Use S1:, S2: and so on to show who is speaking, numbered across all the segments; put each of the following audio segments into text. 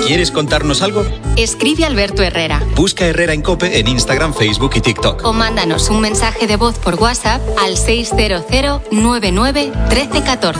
S1: ¿Quieres contarnos algo?
S2: Escribe a Alberto Herrera.
S1: Busca Herrera en COPE en Instagram, Facebook y TikTok.
S2: O mándanos un mensaje de voz por WhatsApp al 600 99 13 14.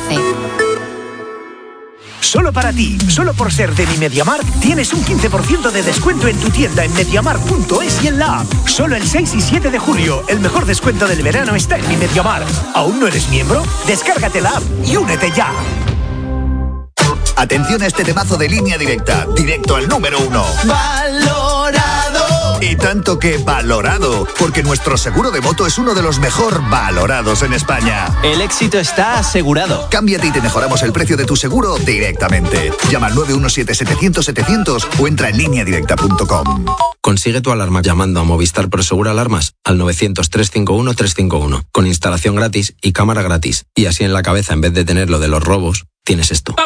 S3: Solo para ti, solo por ser de Mi MediaMarkt, tienes un 15% de descuento en tu tienda en MediaMarkt.es y en la app. Solo el 6 y 7 de julio, el mejor descuento del verano está en Mi MediaMarkt. ¿Aún no eres miembro? Descárgate la app y únete ya.
S4: Atención a este temazo de Línea Directa, directo al número 1. ¡Valorado! Y tanto que valorado, porque nuestro seguro de moto es uno de los mejor valorados en España.
S5: El éxito está asegurado.
S4: Cámbiate y te mejoramos el precio de tu seguro directamente. Llama al 917-700-700 o entra en lineadirecta.com.
S6: Consigue tu alarma llamando a Movistar Prosegur Alarmas al 900-351-351, con instalación gratis y cámara gratis. Y así en la cabeza, en vez de tener lo de los robos, tienes esto.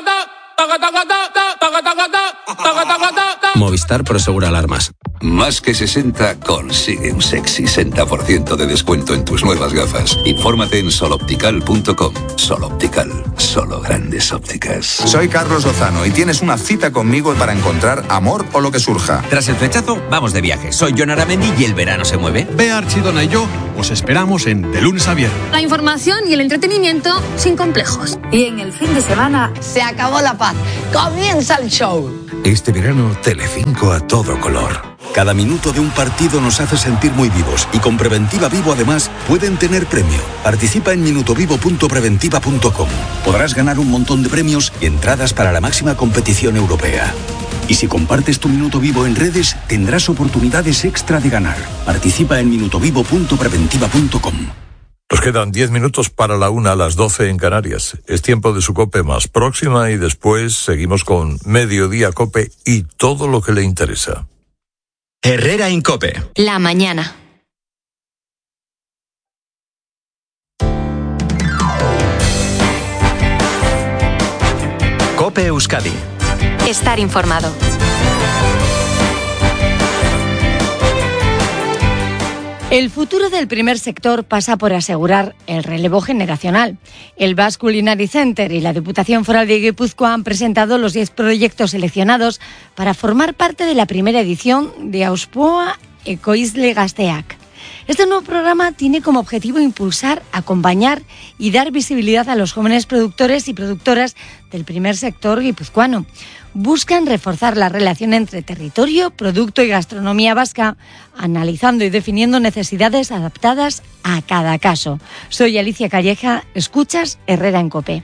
S6: Movistar Prosegur Alarmas.
S7: Más que 60 consigue un sexy 60% de descuento en tus nuevas gafas. Infórmate en soloptical.com. Soloptical, solo grandes ópticas.
S8: Soy Carlos Lozano y tienes una cita conmigo para encontrar amor o lo que surja.
S9: Tras el flechazo, vamos de viaje. Soy Jon Aramendi y el verano se mueve.
S10: Bea Archidona y yo os esperamos en De Lunes a Viernes.
S11: La información y el entretenimiento sin complejos.
S12: Y en el fin de semana se acabó la paz. Comienza el show.
S13: Este verano, Telecinco a todo color. Cada minuto de un partido nos hace sentir muy vivos y con Preventiva Vivo además pueden tener premio. Participa en minutovivo.preventiva.com. Podrás ganar un montón de premios y entradas para la máxima competición europea. Y si compartes tu Minuto Vivo en redes, tendrás oportunidades extra de ganar. Participa en minutovivo.preventiva.com.
S14: Nos quedan 10 minutos para la 1 a las 12 en Canarias. Es tiempo de su COPE más próxima y después seguimos con Mediodía COPE y todo lo que le interesa.
S1: Herrera en COPE.
S2: La mañana.
S1: COPE Euskadi.
S2: Estar informado.
S15: El futuro del primer sector pasa por asegurar el relevo generacional. El Basque Culinary Center y la Diputación Foral de Guipúzcoa han presentado los 10 proyectos seleccionados para formar parte de la primera edición de Auspoa Ekoizle Gazteak. Este nuevo programa tiene como objetivo impulsar, acompañar y dar visibilidad a los jóvenes productores y productoras del primer sector guipuzcoano. Buscan reforzar la relación entre territorio, producto y gastronomía vasca, analizando y definiendo necesidades adaptadas a cada caso. Soy Alicia Calleja, escuchas Herrera en COPE.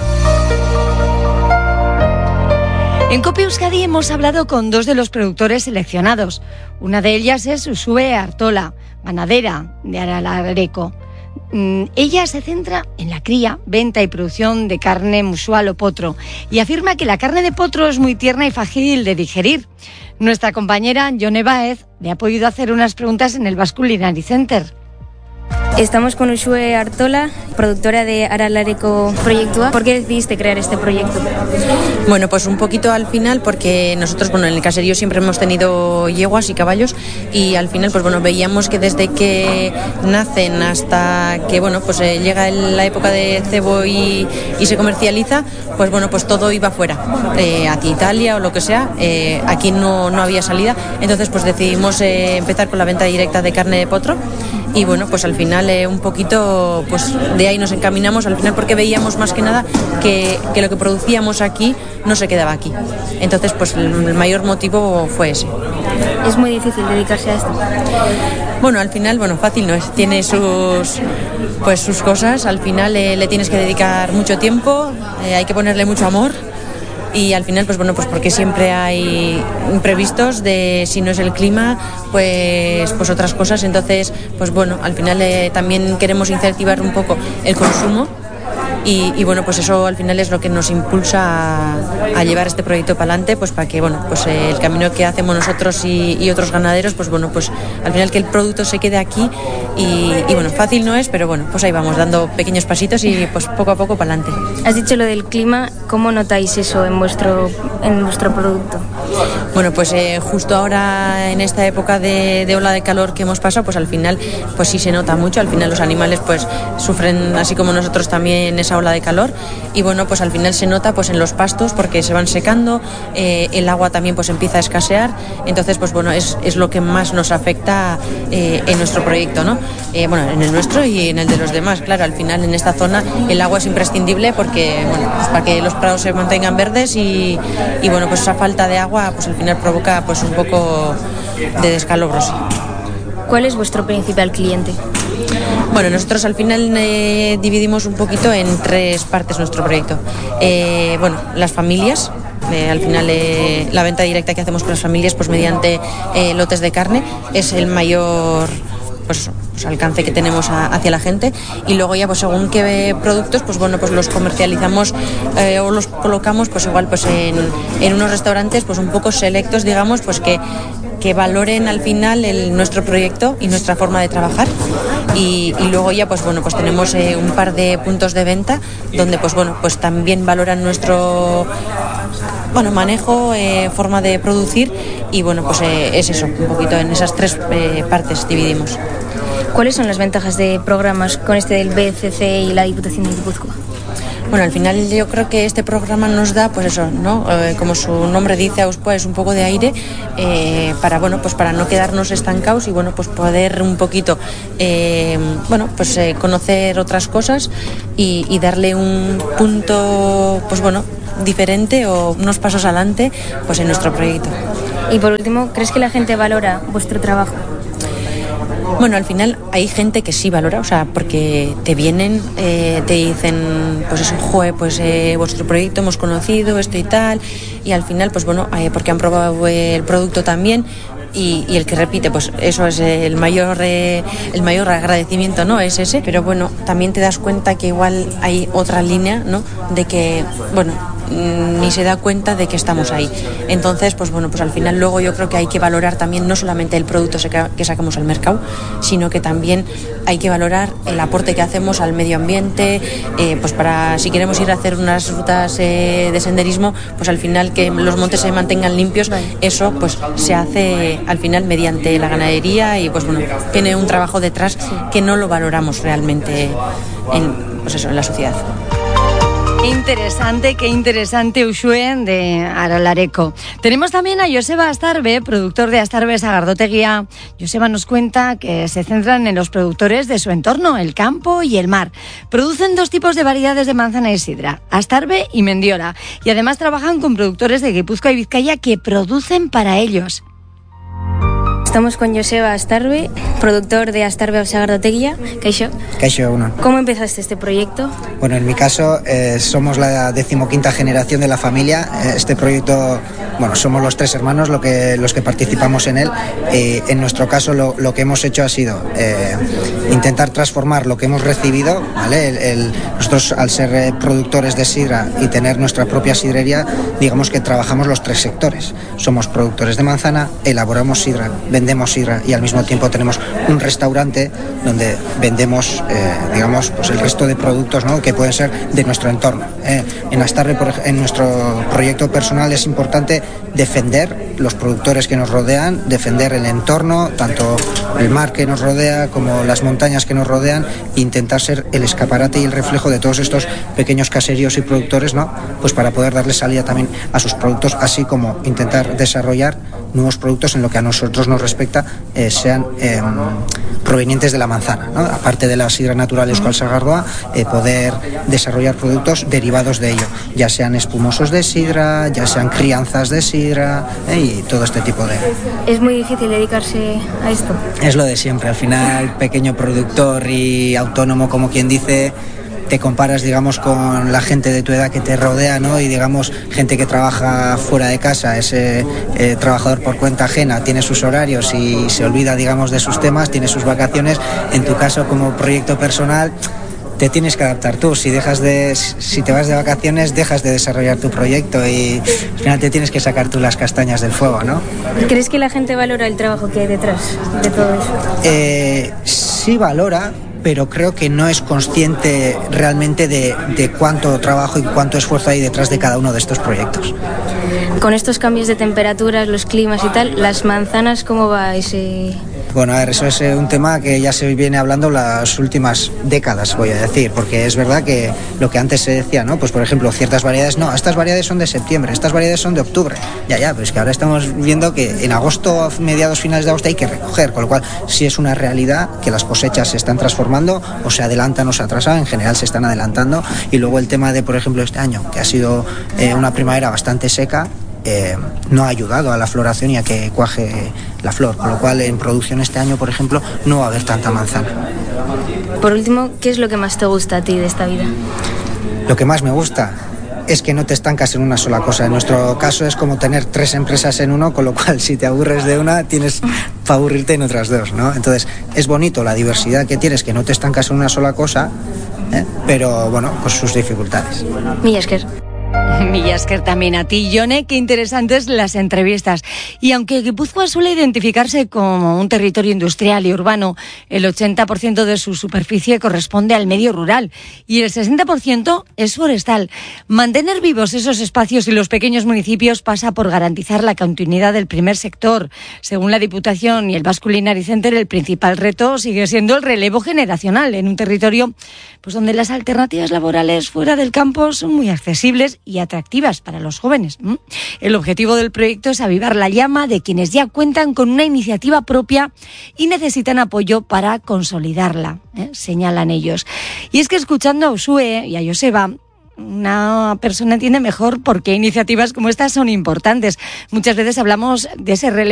S15: En COPE Euskadi hemos hablado con dos de los productores seleccionados. Una de ellas es Usue Artola, ganadera de Aralareco. Ella se centra en la cría, venta y producción de carne musual o potro y afirma que la carne de potro es muy tierna y fácil de digerir. Nuestra compañera Jone Baez le ha podido hacer unas preguntas en el Basque Culinary Center.
S16: Estamos con Usue Artola, productora de Aralareco Proiektua. ¿Por qué decidiste crear este proyecto?
S17: Bueno, pues un poquito al final porque nosotros, en el caserío siempre hemos tenido yeguas y caballos y al final, veíamos que desde que nacen hasta que, llega la época de cebo y se comercializa, pues todo iba fuera, hacia Italia o lo que sea. Aquí no había salida, entonces decidimos empezar con la venta directa de carne de potro. Y al final un poquito de ahí nos encaminamos al final porque veíamos más que nada que lo que producíamos aquí no se quedaba aquí. Entonces el mayor motivo fue ese.
S16: ¿Es muy difícil dedicarse a esto?
S17: Bueno, al final, fácil no es. Tiene sus cosas. Al final le tienes que dedicar mucho tiempo, hay que ponerle mucho amor. Y al final, porque siempre hay imprevistos de si no es el clima, pues otras cosas. Entonces, al final también queremos incentivar un poco el consumo. Y eso al final es lo que nos impulsa a llevar este proyecto para adelante, para que el camino que hacemos nosotros y otros ganaderos, al final que el producto se quede aquí y fácil no es, pero ahí vamos dando pequeños pasitos y poco a poco para adelante.
S16: Has dicho lo del clima, ¿cómo notáis eso en vuestro producto?
S17: Bueno, justo ahora en esta época de ola de calor que hemos pasado, al final sí se nota mucho. Al final los animales sufren así como nosotros también esa esa ola de calor, y bueno, pues al final se nota pues en los pastos porque se van secando, el agua también pues empieza a escasear, entonces pues bueno, es lo que más nos afecta en nuestro proyecto, ¿no? Bueno, en el nuestro y en el de los demás, claro, al final en esta zona el agua es imprescindible porque, bueno, pues para que los prados se mantengan verdes y bueno, pues esa falta de agua pues al final provoca pues un poco de descalabros.
S16: ¿Cuál es vuestro principal cliente?
S17: Bueno, nosotros al final dividimos un poquito en 3 partes nuestro proyecto. Bueno, las familias. Al final la venta directa que hacemos con las familias pues mediante lotes de carne es el mayor pues alcance que tenemos hacia la gente, y luego ya pues según qué productos pues bueno, pues los comercializamos o los colocamos pues igual pues en unos restaurantes pues un poco selectos, digamos, pues que valoren al final nuestro proyecto y nuestra forma de trabajar, y luego ya pues bueno, pues tenemos un par de puntos de venta donde pues bueno, pues también valoran nuestro manejo, forma de producir, y bueno, pues es eso, un poquito en esas 3 partes dividimos.
S16: ¿Cuáles son las ventajas de programas con este del BCC y la Diputación de Guipúzcoa?
S17: Bueno, al final yo creo que este programa nos da, pues eso, ¿no? Como su nombre dice, Auspua, es un poco de aire para, bueno, pues para no quedarnos estancados y, bueno, pues poder un poquito, conocer otras cosas y darle un punto, pues bueno, diferente o unos pasos adelante, pues en nuestro proyecto.
S16: Y por último, ¿crees que la gente valora vuestro trabajo?
S17: Bueno, al final hay gente que sí valora, o sea, porque te vienen, te dicen, pues eso, pues vuestro proyecto hemos conocido, esto y tal, y al final, pues bueno, porque han probado el producto también, y el que repite, pues eso es el mayor agradecimiento, ¿no? Es ese, pero bueno, también te das cuenta que igual hay otra línea, ¿no? De que, bueno, ni se da cuenta de que estamos ahí. Entonces, pues bueno, pues al final luego yo creo que hay que valorar también no solamente el producto que sacamos al mercado, sino que también hay que valorar el aporte que hacemos al medio ambiente, pues para si queremos ir a hacer unas rutas de senderismo, pues al final que los montes se mantengan limpios, eso pues se hace al final mediante la ganadería, y pues bueno, tiene un trabajo detrás que no lo valoramos realmente en la sociedad.
S15: Qué interesante, Uxue, de Aralareco. Tenemos también a Joseba Astarbe, productor de Astarbe Sagardotegia. Joseba nos cuenta que se centran en los productores de su entorno, el campo y el mar. Producen 2 tipos de variedades de manzana y sidra, Astarbe y Mendiola, y además trabajan con productores de Guipúzcoa y Vizcaya que producen para ellos.
S16: Estamos con Joseba Astarbe, productor de Astarbe Sagardotegia. Kaixo.
S18: Kaixo, uno.
S16: ¿Cómo empezaste este proyecto?
S18: Bueno, en mi caso somos la 15ª generación de la familia. Este proyecto, bueno, somos los 3 hermanos los que participamos en él. En nuestro caso lo que hemos hecho ha sido intentar transformar lo que hemos recibido, ¿vale? Nosotros, al ser productores de sidra y tener nuestra propia sidrería, digamos que trabajamos los 3 sectores. Somos productores de manzana, elaboramos sidra, vendemos sidra y al mismo tiempo tenemos un restaurante donde vendemos, digamos, pues el resto de productos, ¿no? Que pueden ser de nuestro entorno. En Astarbe, en nuestro proyecto personal, es importante defender los productores que nos rodean, defender el entorno, tanto el mar que nos rodea como las montañas que nos rodean, e intentar ser el escaparate y el reflejo de todos estos pequeños caseríos y productores, ¿no? Pues para poder darle salida también a sus productos, así como intentar desarrollar nuevos productos en lo que a nosotros nos respecta, sean provenientes de la manzana, ¿no? Aparte de la sidra natural Euskal Sagardoa, poder desarrollar productos derivados de ello, ya sean espumosos de sidra, ya sean crianzas de sidra, y todo este tipo de...
S16: ¿Es muy difícil dedicarse a esto?
S18: Es lo de siempre, al final pequeño productor y autónomo, como quien dice, te comparas, digamos, con la gente de tu edad que te rodea, ¿no? Y digamos, gente que trabaja fuera de casa, ese trabajador por cuenta ajena, tiene sus horarios y se olvida, digamos, de sus temas, tiene sus vacaciones. En tu caso, como proyecto personal, te tienes que adaptar tú. Si te vas de vacaciones, dejas de desarrollar tu proyecto y al final te tienes que sacar tú las castañas del fuego, ¿no?
S16: ¿Crees que la gente valora el trabajo que hay detrás de todo eso?
S18: Sí valora, pero creo que no es consciente realmente de cuánto trabajo y cuánto esfuerzo hay detrás de cada uno de estos proyectos.
S16: Con estos cambios de temperaturas, los climas y tal, las manzanas, ¿cómo va ese
S18: Bueno, a ver, eso es un tema que ya se viene hablando las últimas décadas, voy a decir, porque es verdad que lo que antes se decía, ¿no? Pues por ejemplo, ciertas variedades, no, estas variedades son de septiembre, estas variedades son de octubre. Ya, pero es que ahora estamos viendo que en agosto, mediados, finales de agosto hay que recoger, con lo cual sí es una realidad que las cosechas se están transformando, o se adelantan o se atrasan, en general se están adelantando, y luego el tema de, por ejemplo, este año, que ha sido una primavera bastante seca, no ha ayudado a la floración y a que cuaje la flor, con lo cual en producción este año, por ejemplo, no va a haber tanta manzana.
S16: Por último, ¿qué es lo que más te gusta a ti de esta vida?
S18: Lo que más me gusta es que no te estancas en una sola cosa. En nuestro caso es como tener 3 empresas en uno, con lo cual si te aburres de una tienes para aburrirte en otras 2, ¿no? Entonces es bonito la diversidad que tienes, que no te estancas en una sola cosa, pero bueno, pues sus dificultades.
S16: Mila esker.
S15: Mila esker también a ti, Jone, qué interesantes las entrevistas. Y aunque Guipúzcoa suele identificarse como un territorio industrial y urbano, el 80% de su superficie corresponde al medio rural y el 60% es forestal. Mantener vivos esos espacios y los pequeños municipios pasa por garantizar la continuidad del primer sector. Según la Diputación y el Basque Culinary Center, el principal reto sigue siendo el relevo generacional en un territorio pues donde las alternativas laborales fuera del campo son muy accesibles y atractivas para los jóvenes. El objetivo del proyecto es avivar la llama de quienes ya cuentan con una iniciativa propia y necesitan apoyo para consolidarla, señalan ellos. Y es que escuchando a Uxue y a Joseba, una persona entiende mejor por qué iniciativas como estas son importantes. Muchas veces hablamos de ese relevo